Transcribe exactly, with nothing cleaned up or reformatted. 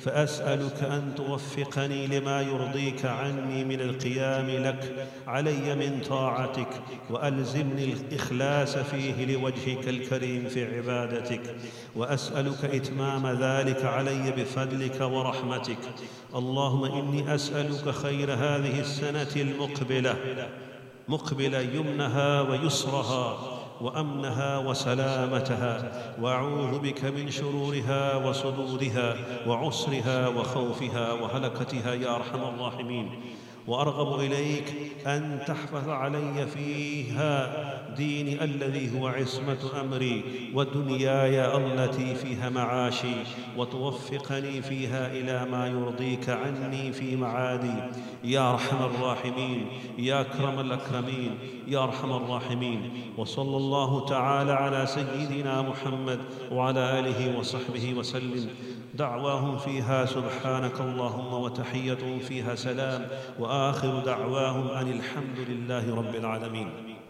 فأسألك أن توفقني لما يرضيك عني من القيام لك علي من طاعتك، وألزمني الإخلاص فيه لوجهك الكريم في عبادتك، وأسألك إتمام ذلك علي بفضلك ورحمتك. اللهم إني أسألك خير هذه السنة المقبلة، مقبل يمنها ويسرها وأمنها وسلامتها، وأعوذ بك من شرورها وصدودها وعسرها وخوفها وهلكتها يا أرحم الراحمين. وأرغب إليك أن تحفظ علي فيها ديني الذي هو عصمة أمري، ودنياي التي فيها معاشي، وتوفقني فيها إلى ما يرضيك عني في معادي يا أرحم الراحمين، يا أكرم الأكرمين، يا أرحم الراحمين. وصلى الله تعالى على سيدنا محمد وعلى آله وصحبه وسلم. دعواهم فيها سبحانك اللهم، وتحيتهم فيها سلام، وآخر دعواهم أن الحمد لله رب العالمين.